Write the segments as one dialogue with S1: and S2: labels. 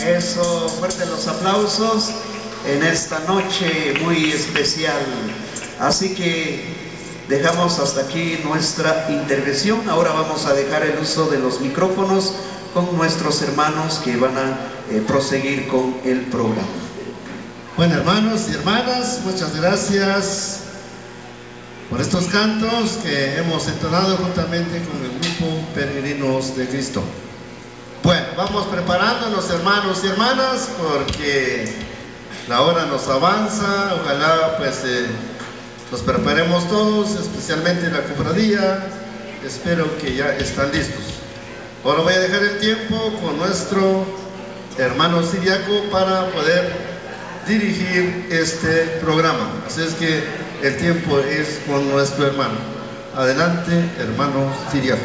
S1: Eso, fuertes los aplausos en esta noche muy especial. Así que dejamos hasta aquí nuestra intervención. Ahora vamos a dejar el uso de los micrófonos con nuestros hermanos que van a proseguir con el programa.
S2: Bueno, hermanos y hermanas, muchas gracias por estos cantos que hemos entonado juntamente con el grupo Peregrinos de Cristo. Bueno, vamos preparándonos, hermanos y hermanas, porque la hora nos avanza. Ojalá pues nos preparemos todos, especialmente la cofradía. Espero que ya están listos. Ahora voy a dejar el tiempo con nuestro hermano siriaco para poder dirigir este programa. Así es que el tiempo es con nuestro hermano. Adelante, hermano siriaco.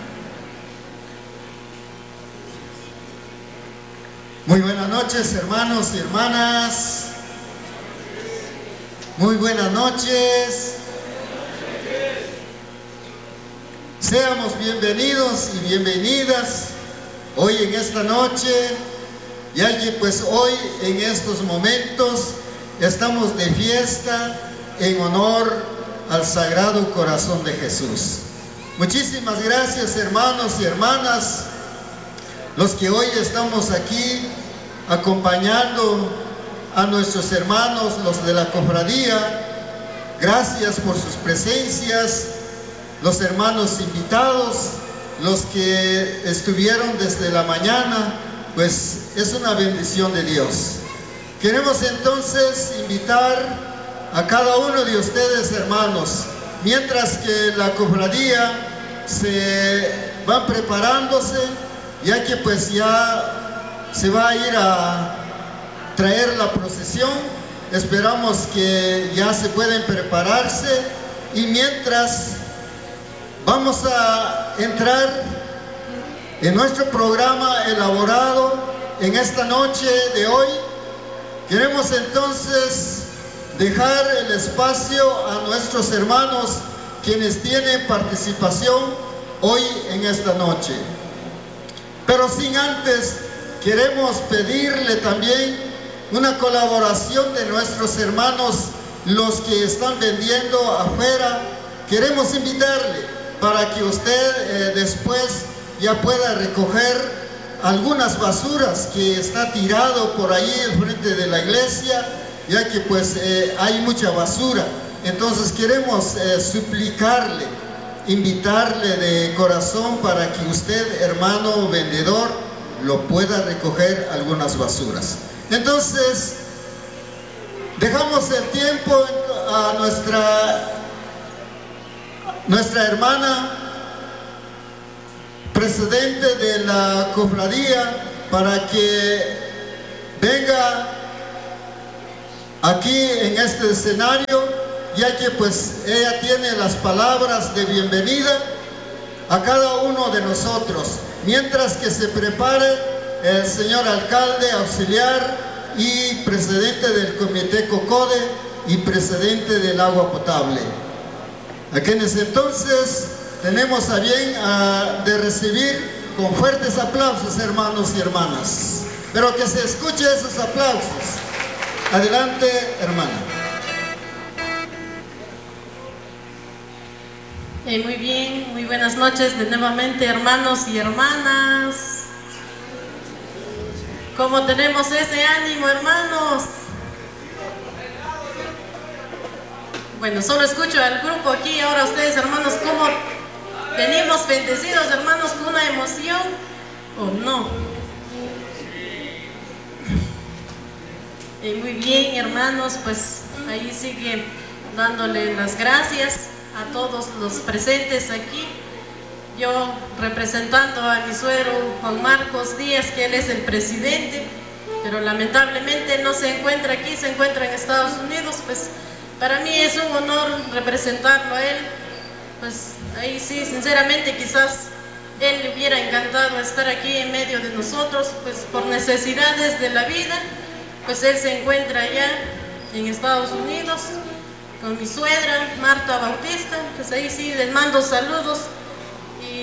S3: Muy buenas noches, hermanos y hermanas. Muy buenas noches. Seamos bienvenidos y bienvenidas hoy en esta noche, ya que pues hoy en estos momentos estamos de fiesta en honor al Sagrado Corazón de Jesús. Muchísimas gracias, hermanos y hermanas, los que hoy estamos aquí acompañando a nuestros hermanos, los de la cofradía. Gracias por sus presencias, los hermanos invitados, los que estuvieron desde la mañana, pues es una bendición de Dios. Queremos entonces invitar a cada uno de ustedes, hermanos, mientras que la cofradía se va preparándose, ya que pues ya se va a ir a traer la procesión. Esperamos que ya se pueden prepararse, y mientras vamos a entrar en nuestro programa elaborado en esta noche de hoy. Queremos entonces dejar el espacio a nuestros hermanos quienes tienen participación hoy en esta noche. Pero sin antes, queremos pedirle también una colaboración de nuestros hermanos, los que están vendiendo afuera. Queremos invitarle para que usted después ya pueda recoger algunas basuras que está tirado por ahí enfrente de la iglesia, ya que pues hay mucha basura. Entonces queremos suplicarle, invitarle de corazón para que usted, hermano vendedor, lo pueda recoger algunas basuras. Entonces dejamos el tiempo a nuestra hermana presidente de la cofradía para que venga aquí en este escenario, ya que pues ella tiene las palabras de bienvenida a cada uno de nosotros, mientras que se prepare el señor alcalde auxiliar y presidente del comité COCODE y presidente del agua potable, a quienes entonces tenemos a bien de recibir con fuertes aplausos, hermanos y hermanas. Pero que se escuche esos aplausos. Adelante, hermana.
S4: Muy bien, muy buenas noches de nuevamente, hermanos y hermanas. ¿Cómo tenemos ese ánimo, hermanos? Bueno, solo escucho al grupo aquí, ahora ustedes, hermanos, ¿cómo venimos bendecidos, hermanos, con una emoción o no? Muy bien, hermanos, pues ahí sigue dándole las gracias a todos los presentes aquí. Yo representando a mi suegro Juan Marcos Díaz, que él es el presidente, pero lamentablemente no se encuentra aquí, se encuentra en Estados Unidos. Pues para mí es un honor representarlo a él. Pues ahí sí, sinceramente quizás él le hubiera encantado estar aquí en medio de nosotros, pues por necesidades de la vida, pues él se encuentra allá en Estados Unidos con mi suegra Marta Bautista. Pues ahí sí les mando saludos y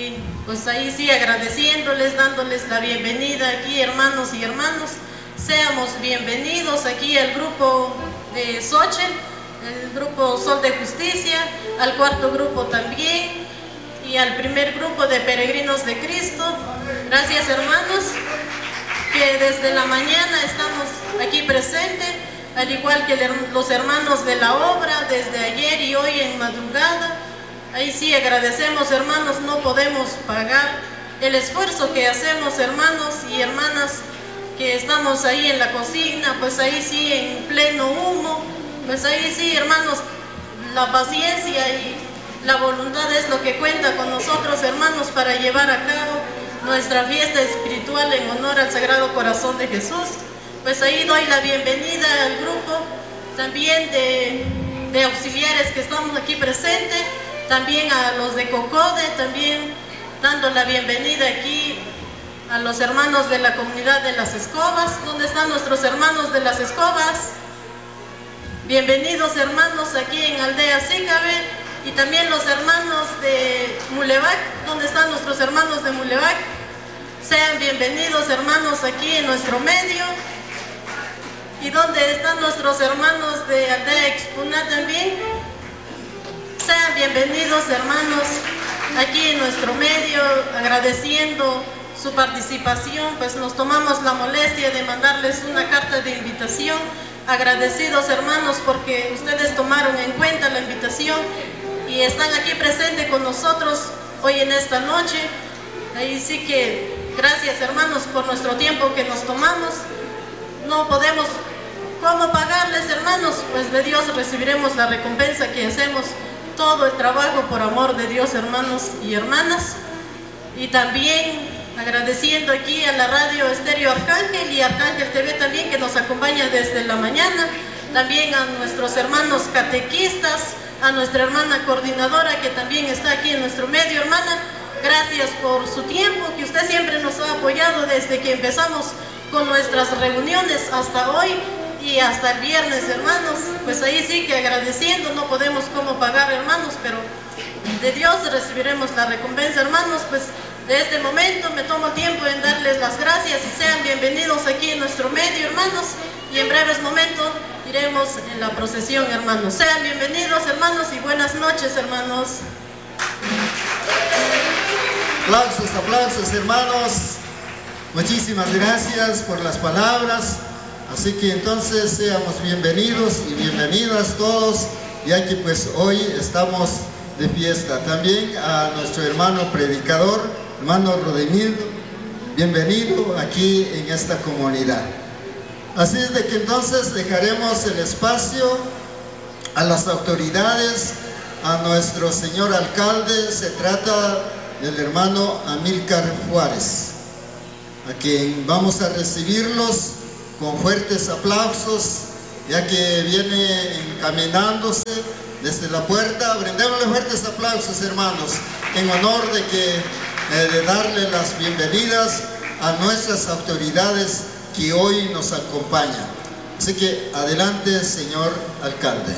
S4: pues ahí sí agradeciéndoles, dándoles la bienvenida aquí, hermanos y hermanos. Seamos bienvenidos aquí al grupo de Xochitl, el grupo Sol de Justicia, al cuarto grupo también y al primer grupo de Peregrinos de Cristo. Gracias, hermanos, que desde la mañana estamos aquí presentes, al igual que los hermanos de la obra, desde ayer y hoy en madrugada. Ahí sí agradecemos, hermanos, no podemos pagar el esfuerzo que hacemos, hermanos y hermanas, que estamos ahí en la cocina, pues ahí sí en pleno humo, pues ahí sí, hermanos, la paciencia y la voluntad es lo que cuenta con nosotros, hermanos, para llevar a cabo nuestra fiesta espiritual en honor al Sagrado Corazón de Jesús. Pues ahí doy la bienvenida al grupo también de auxiliares que estamos aquí presentes, también a los de Cocode, también dando la bienvenida aquí a los hermanos de la comunidad de Las Escobas. ¿Dónde están nuestros hermanos de Las Escobas? Bienvenidos, hermanos, aquí en Aldea Sícabe. Y también los hermanos de Mulevac. ¿Dónde están nuestros hermanos de Mulevac? Sean bienvenidos, hermanos, aquí en nuestro medio. ¿Y dónde están nuestros hermanos de Aldea Expuná también? Sean bienvenidos, hermanos, aquí en nuestro medio, agradeciendo su participación, pues nos tomamos la molestia de mandarles una carta de invitación. Agradecidos, hermanos, porque ustedes tomaron en cuenta la invitación y están aquí presentes con nosotros hoy en esta noche. Ahí sí que gracias, hermanos, por nuestro tiempo que nos tomamos. No podemos cómo pagarles, hermanos, pues de Dios recibiremos la recompensa que hacemos todo el trabajo por amor de Dios, hermanos y hermanas. Y también agradeciendo aquí a la radio Estéreo Arcángel y Arcángel TV también, que nos acompaña desde la mañana. También a nuestros hermanos catequistas, a nuestra hermana coordinadora que también está aquí en nuestro medio. Hermana, gracias por su tiempo, que usted siempre nos ha apoyado desde que empezamos con nuestras reuniones hasta hoy y hasta el viernes, hermanos. Pues ahí sí que agradeciendo, no podemos cómo pagar, hermanos, pero de Dios recibiremos la recompensa, hermanos. Pues de este momento me tomo tiempo en darles las gracias y sean bienvenidos aquí en nuestro medio, hermanos, y en breves momentos iremos en la procesión, hermanos. Sean bienvenidos, hermanos, y buenas noches, hermanos.
S3: Aplausos, aplausos, hermanos. Muchísimas gracias por las palabras. Así que entonces seamos bienvenidos y bienvenidas todos, ya que pues hoy estamos de fiesta. También a nuestro hermano predicador, hermano Rodemildo, bienvenido aquí en esta comunidad. Así es de que entonces dejaremos el espacio a las autoridades, a nuestro señor alcalde. Se trata del hermano Amílcar Juárez, a quien vamos a recibirlos con fuertes aplausos, ya que viene encaminándose desde la puerta. Brindémosle fuertes aplausos, hermanos, en honor de darle las bienvenidas a nuestras autoridades que hoy nos acompañan. Así que adelante, señor alcalde.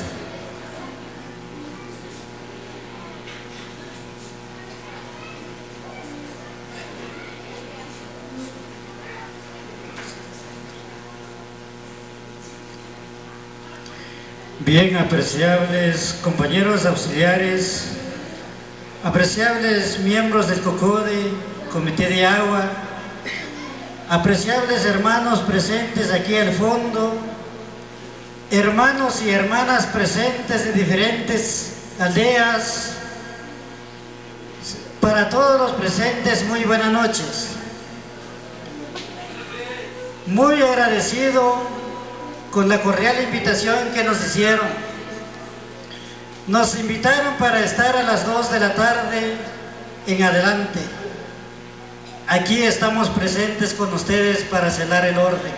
S5: Bien, apreciables compañeros auxiliares, apreciables miembros del COCODE, Comité de Agua, apreciables hermanos presentes aquí al fondo, hermanos y hermanas presentes de diferentes aldeas, para todos los presentes, muy buenas noches. Muy agradecido con la cordial invitación que nos hicieron. Nos invitaron para estar a las 2 de la tarde en adelante. Aquí estamos presentes con ustedes para celar el orden.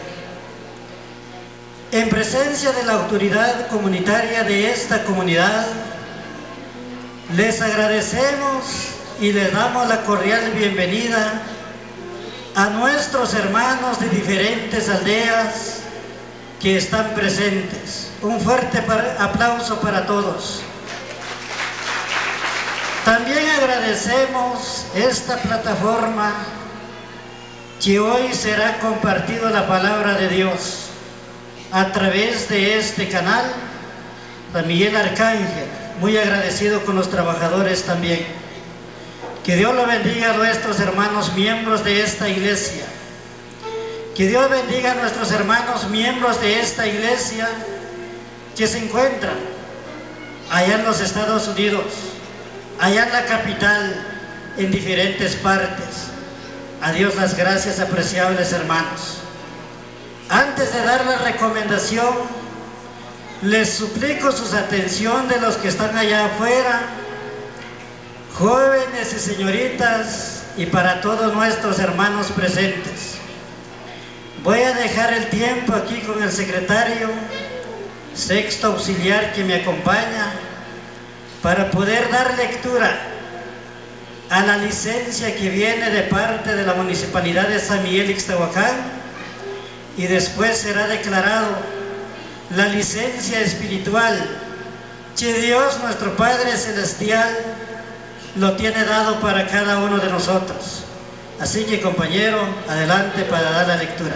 S5: En presencia de la autoridad comunitaria de esta comunidad, les agradecemos y les damos la cordial bienvenida a nuestros hermanos de diferentes aldeas que están presentes. Un fuerte aplauso para todos. También agradecemos esta plataforma que hoy será compartido la palabra de Dios a través de este canal. San Miguel Arcángel, muy agradecido con los trabajadores también. Que Dios lo bendiga a nuestros hermanos miembros de esta iglesia. Que Dios bendiga a nuestros hermanos miembros de esta iglesia que se encuentran allá en los Estados Unidos, allá en la capital, en diferentes partes. A Dios las gracias, apreciables hermanos. Antes de dar la recomendación, les suplico su atención de los que están allá afuera, jóvenes y señoritas, y para todos nuestros hermanos presentes. Voy a dejar el tiempo aquí con el secretario, sexto auxiliar que me acompaña, para poder dar lectura a la licencia que viene de parte de la Municipalidad de San Miguel Ixtahuacán, y después será declarado la licencia espiritual que Dios, nuestro Padre Celestial, lo tiene dado para cada uno de nosotros. Así que, compañero, adelante para dar la lectura.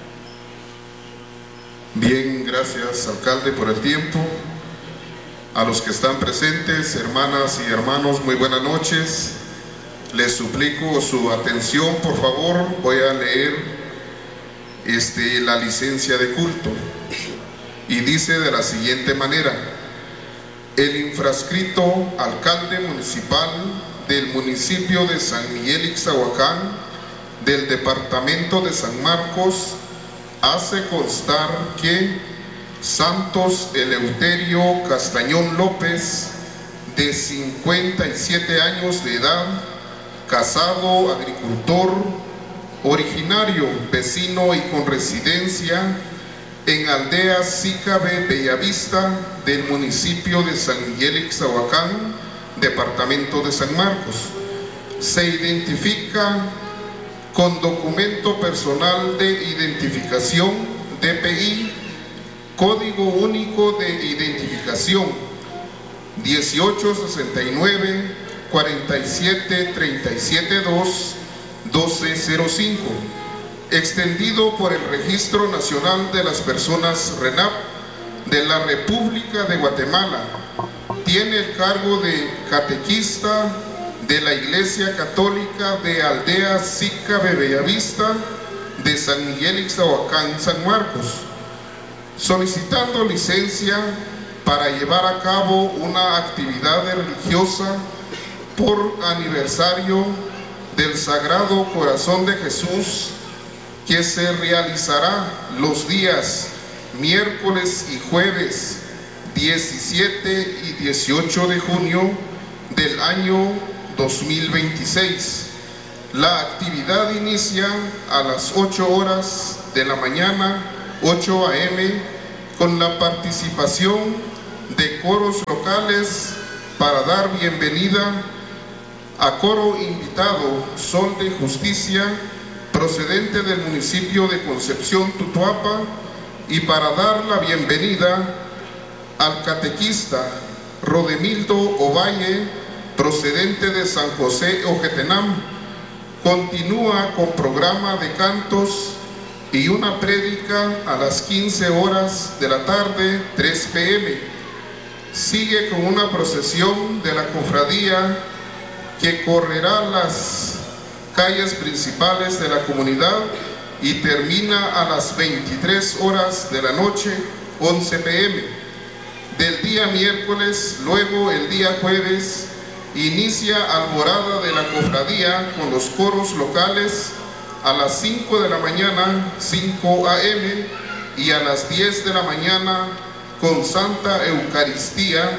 S6: Bien, gracias, alcalde, por el tiempo. A los que están presentes, hermanas y hermanos, muy buenas noches. Les suplico su atención, por favor. Voy a leer la licencia de culto. Y dice de la siguiente manera: el infrascrito alcalde municipal del municipio de San Miguel Ixtahuacán, del departamento de San Marcos, hace constar que Santos Eleuterio Castañón López, de 57 años de edad, casado, agricultor, originario, vecino y con residencia en aldea Sícabe Bellavista del municipio de San Miguel Ixtahuacán, departamento de San Marcos, se identifica con documento personal de identificación, DPI, Código Único de Identificación 1869 47 37 2 1205, extendido por el Registro Nacional de las Personas RENAP de la República de Guatemala. Tiene el cargo de catequista de la Iglesia Católica de aldea Sícabe Bellavista de San Miguel Ixtahuacán, San Marcos, solicitando licencia para llevar a cabo una actividad religiosa por aniversario del Sagrado Corazón de Jesús, que se realizará los días miércoles y jueves 17 y 18 de junio del año 2026. La actividad inicia a las 8 horas de la mañana, 8 a.m., con la participación de coros locales para dar bienvenida a coro invitado Sol de Justicia, procedente del municipio de Concepción, Tutuapa, y para dar la bienvenida al catequista Rodemildo Ovalle, procedente de San José Ojetenam. Continúa con programa de cantos y una prédica a las 15 horas de la tarde, 3 p.m. Sigue con una procesión de la cofradía que correrá las calles principales de la comunidad y termina a las 23 horas de la noche, 11 p.m. del día miércoles. Luego, el día jueves, inicia alborada de la cofradía con los coros locales a las 5 de la mañana, 5 a.m., y a las 10 de la mañana con Santa Eucaristía,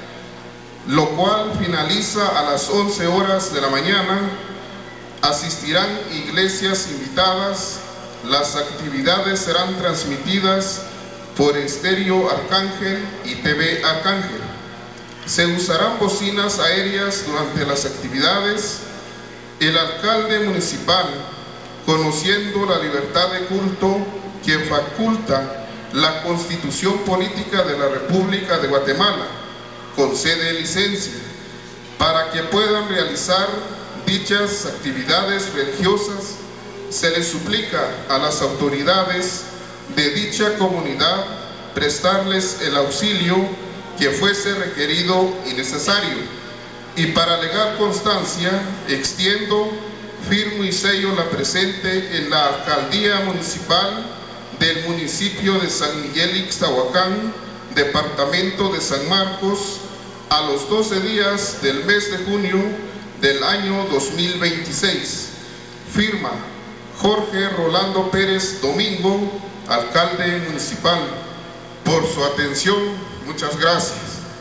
S6: lo cual finaliza a las 11 horas de la mañana. Asistirán iglesias invitadas. Las actividades serán transmitidas por Estéreo Arcángel y TV Arcángel. Se usarán bocinas aéreas durante las actividades. El alcalde municipal, conociendo la libertad de culto que faculta la Constitución Política de la República de Guatemala, concede licencia. Para que puedan realizar dichas actividades religiosas, se les suplica a las autoridades de dicha comunidad prestarles el auxilio que fuese requerido y necesario. Y para legal constancia, extiendo, firmo y sello la presente en la Alcaldía Municipal del municipio de San Miguel Ixtahuacán, departamento de San Marcos, a los 12 días del mes de junio del año 2026. Firma Jorge Rolando Pérez Domingo, alcalde municipal. Por su atención, muchas gracias.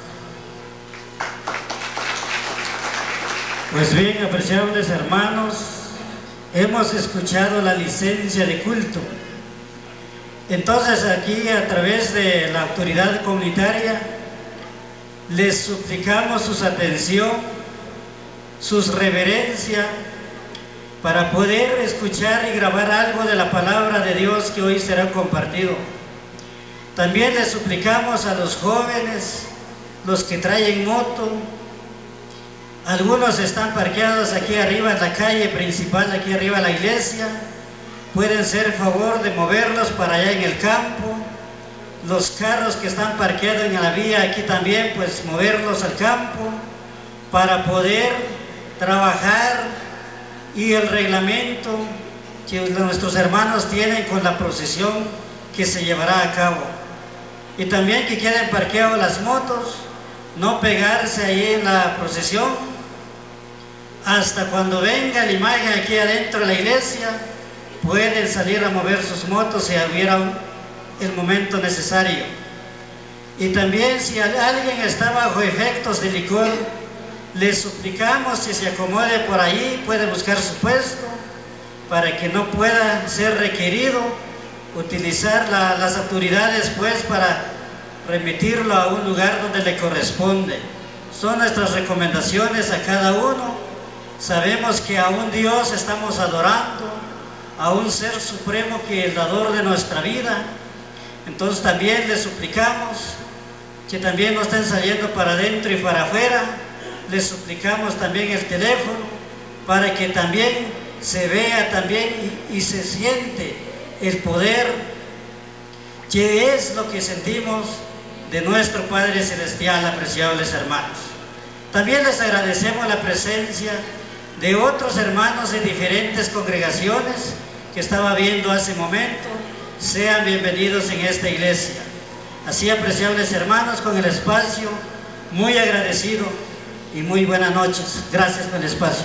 S5: Pues bien, apreciables hermanos, hemos escuchado la licencia de culto. Entonces aquí, a través de la autoridad comunitaria, les suplicamos su atención, su reverencia, para poder escuchar y grabar algo de la palabra de Dios que hoy será compartido. También les suplicamos a los jóvenes, los que traen moto, algunos están parqueados aquí arriba en la calle principal, aquí arriba de la iglesia, pueden ser favor de moverlos para allá en el campo. Los carros que están parqueados en la vía aquí también, pues moverlos al campo para poder trabajar, y el reglamento que nuestros hermanos tienen con la procesión que se llevará a cabo. Y también que queden parqueados las motos, no pegarse ahí en la procesión hasta cuando venga la imagen aquí adentro de la iglesia. Pueden salir a mover sus motos si hubiera el momento necesario. Y también si alguien está bajo efectos de licor, les suplicamos que se acomode por ahí, puede buscar su puesto para que no pueda ser requerido utilizar las autoridades pues para remitirlo a un lugar donde le corresponde. Son nuestras recomendaciones a cada uno. Sabemos que a un Dios estamos adorando, a un ser supremo que es el dador de nuestra vida. Entonces también les suplicamos que también no estén saliendo para adentro y para afuera. Les suplicamos también el teléfono para que también se vea también y se siente el poder que es lo que sentimos de nuestro Padre Celestial, apreciables hermanos. También les agradecemos la presencia de otros hermanos de diferentes congregaciones que estaba viendo hace momento. Sean bienvenidos en esta iglesia. Así, apreciables hermanos, con el espacio, muy agradecido y muy buenas noches. Gracias por el espacio.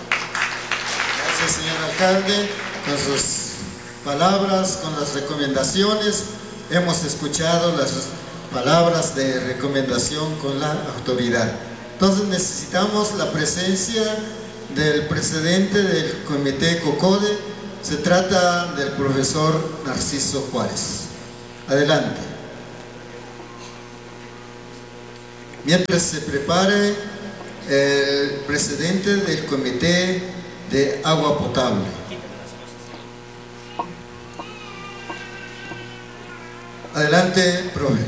S3: Gracias, señor alcalde, con sus palabras, con las recomendaciones. Hemos escuchado las palabras de recomendación con la autoridad. Entonces necesitamos la presencia del presidente del comité COCODE. Se trata del profesor Narciso Juárez. Adelante. Mientras se prepare el presidente del comité de agua potable. Adelante, profe.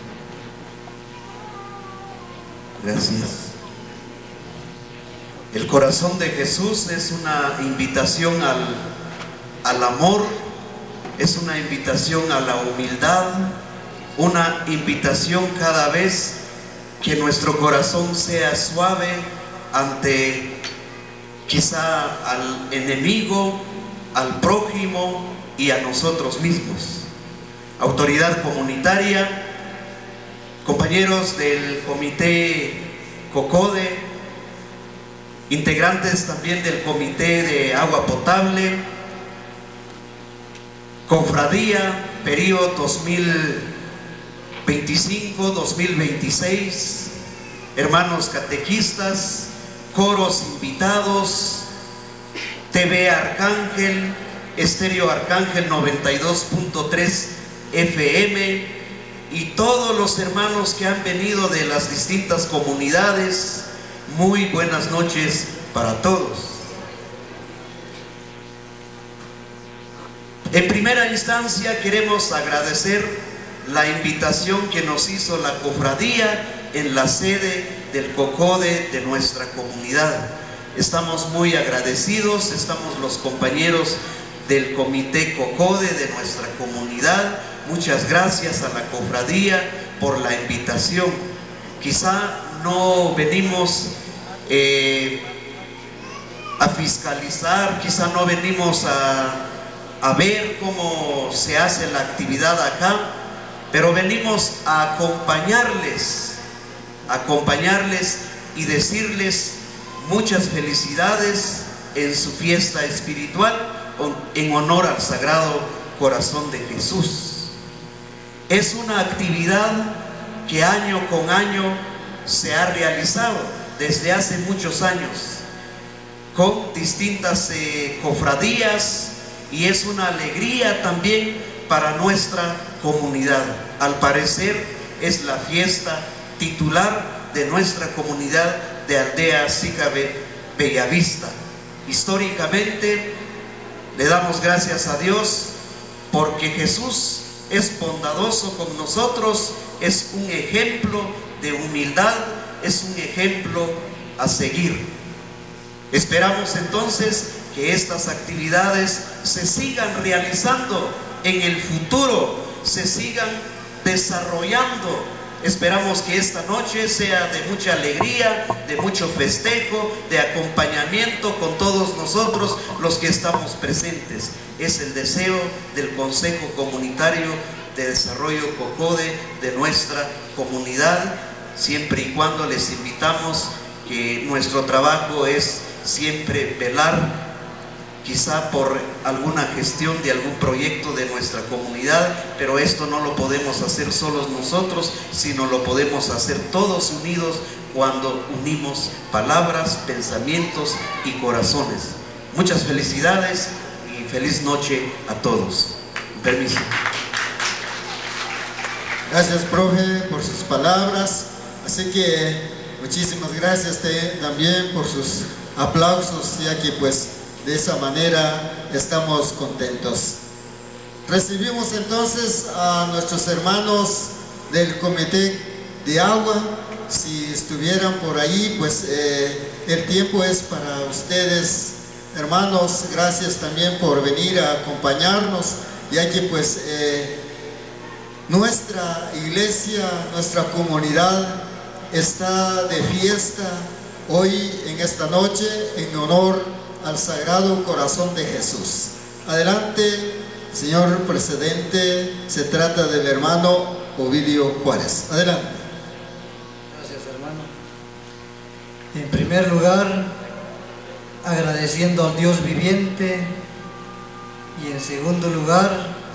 S1: Gracias. El corazón de Jesús es una invitación al amor, es una invitación a la humildad, una invitación cada vez que nuestro corazón sea suave ante quizá al enemigo, al prójimo y a nosotros mismos. Autoridad comunitaria, compañeros del comité COCODE, integrantes también del comité de agua potable, cofradía, periodo 2025-2026, hermanos catequistas, coros invitados, TV Arcángel, Estéreo Arcángel 92.3 FM y todos los hermanos que han venido de las distintas comunidades. Muy buenas noches para todos. En primera instancia queremos agradecer la invitación que nos hizo la cofradía en la sede del COCODE de nuestra comunidad. Estamos muy agradecidos, estamos los compañeros del Comité COCODE de nuestra comunidad. Muchas gracias a la cofradía por la invitación. Quizá no venimos a fiscalizar, quizá no venimos a ver cómo se hace la actividad acá, pero venimos a acompañarles y decirles muchas felicidades en su fiesta espiritual en honor al Sagrado Corazón de Jesús. Es una actividad que año con año se ha realizado desde hace muchos años con distintas cofradías, y es una alegría también para nuestra comunidad. Al parecer es la fiesta titular de nuestra comunidad de Aldea Sicabe Bellavista. Históricamente le damos gracias a Dios porque Jesús es bondadoso con nosotros, es un ejemplo de humildad, es un ejemplo a seguir. Esperamos entonces que estas actividades se sigan realizando en el futuro, se sigan desarrollando. Esperamos que esta noche sea de mucha alegría, de mucho festejo, de acompañamiento con todos nosotros los que estamos presentes. Es el deseo del Consejo Comunitario de Desarrollo COCODE de nuestra comunidad, siempre y cuando les invitamos que nuestro trabajo es siempre velar quizá por alguna gestión de algún proyecto de nuestra comunidad, pero esto no lo podemos hacer solos nosotros, sino lo podemos hacer todos unidos cuando unimos palabras, pensamientos y corazones. Muchas felicidades y feliz noche a todos. Permiso.
S3: Gracias, profe, por sus palabras. Así que muchísimas gracias también por sus aplausos, ya que pues de esa manera estamos contentos. Recibimos entonces a nuestros hermanos del Comité de Agua. Si estuvieran por ahí, pues el tiempo es para ustedes, hermanos. Gracias también por venir a acompañarnos, ya que pues nuestra iglesia, nuestra comunidad está de fiesta hoy en esta noche en honor al Sagrado Corazón de Jesús. Adelante, señor presidente, se trata del hermano Ovidio Juárez. Adelante.
S5: Gracias, hermano. En primer lugar, agradeciendo al Dios viviente, y en segundo lugar,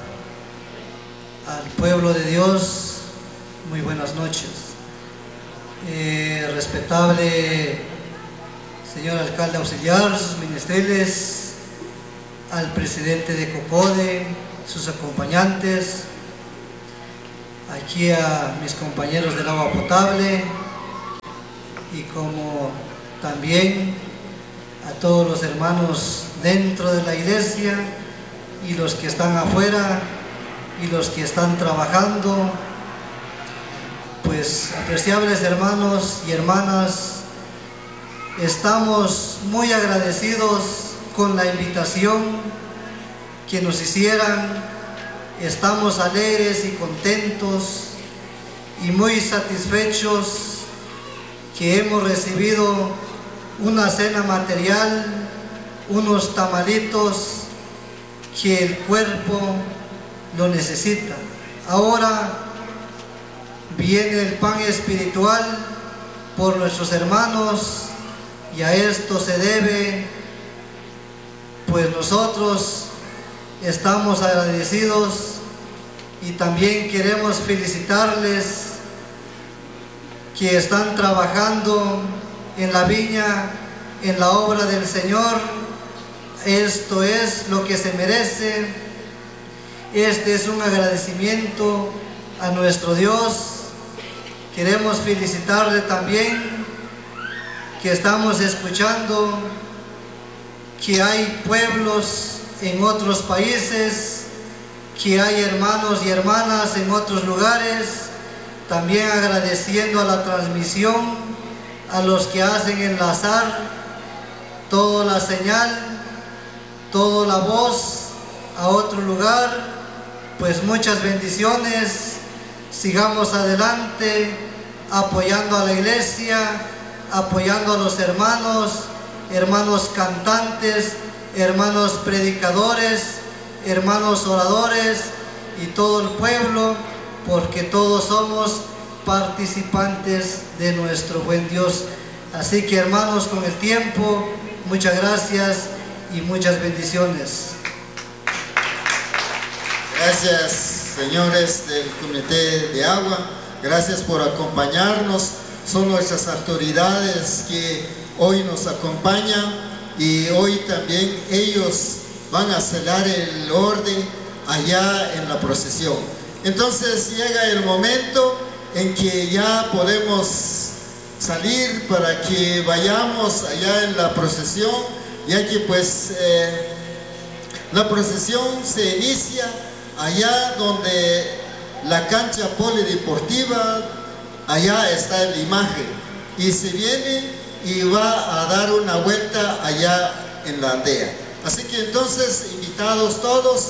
S5: al pueblo de Dios, muy buenas noches. Respetable señor alcalde auxiliar, sus ministerios, al presidente de COCODE, sus acompañantes, aquí a mis compañeros del agua potable, y como también a todos los hermanos dentro de la iglesia y los que están afuera y los que están trabajando. Pues apreciables hermanos y hermanas, estamos muy agradecidos con la invitación que nos hicieran. Estamos alegres y contentos y muy satisfechos que hemos recibido una cena material, unos tamalitos que el cuerpo lo necesita. Ahora viene el pan espiritual por nuestros hermanos, y a esto se debe, pues nosotros estamos agradecidos y también queremos felicitarles que están trabajando en la viña, en la obra del Señor. Esto es lo que se merece. Este es un agradecimiento a nuestro Dios. Queremos felicitarle también que estamos escuchando que hay pueblos en otros países, que hay hermanos y hermanas en otros lugares, también agradeciendo a la transmisión a los que hacen enlazar toda la señal, toda la voz a otro lugar, pues muchas bendiciones. Sigamos adelante apoyando a la iglesia, apoyando a los hermanos, hermanos cantantes, hermanos predicadores, hermanos oradores y todo el pueblo, porque todos somos participantes de nuestro buen Dios. Así que, hermanos, con el tiempo, muchas gracias y muchas bendiciones.
S3: Gracias, señores del Comité de Agua, gracias por acompañarnos. Son nuestras autoridades que hoy nos acompañan y hoy también ellos van a celar el orden allá en la procesión. Entonces llega el momento en que ya podemos salir para que vayamos allá en la procesión, ya que pues la procesión se inicia allá donde la cancha polideportiva, allá está la imagen, y se viene y va a dar una vuelta allá en la aldea. Así que entonces, invitados todos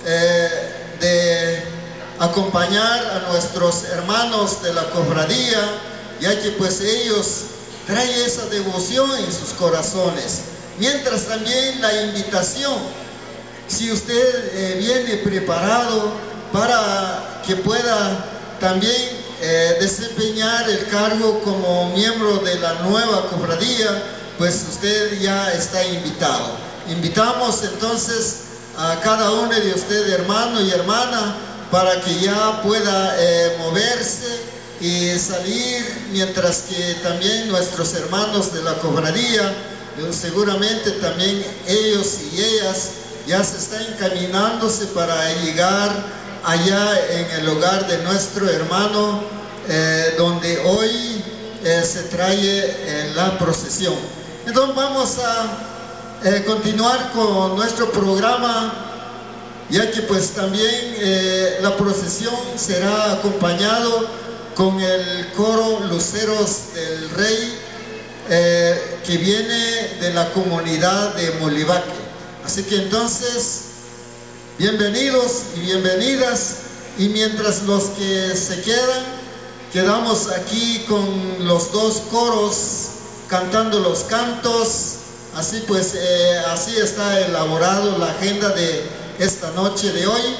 S3: de acompañar a nuestros hermanos de la cofradía, ya que pues ellos traen esa devoción en sus corazones. Mientras también la invitación, si usted viene preparado para que pueda también desempeñar el cargo como miembro de la nueva cofradía, pues usted ya está invitado. Invitamos entonces a cada uno de ustedes, hermano y hermana, para que ya pueda moverse y salir, mientras que también nuestros hermanos de la cofradía, seguramente también ellos y ellas ya se están encaminándose para llegar allá en el hogar de nuestro hermano, donde hoy se trae la procesión. Entonces vamos a continuar con nuestro programa, ya que pues también la procesión será acompañado con el coro Luceros del Rey, que viene de la comunidad de Molivaque. Así que entonces, bienvenidos y bienvenidas, y mientras los que se quedamos aquí con los dos coros cantando los cantos. Así pues, así está elaborado la agenda de esta noche de hoy.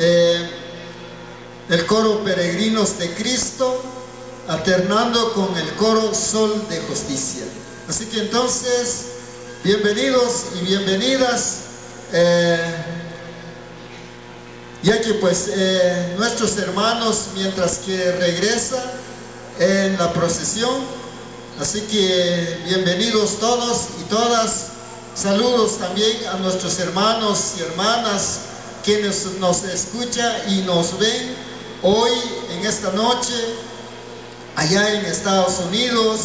S3: El coro Peregrinos de Cristo, alternando con el coro Sol de Justicia. Así que entonces, bienvenidos y bienvenidas, ya que pues nuestros hermanos, mientras que regresa en la procesión, así que bienvenidos todos y todas. Saludos también a nuestros hermanos y hermanas quienes nos escuchan y nos ven hoy en esta noche allá en Estados Unidos,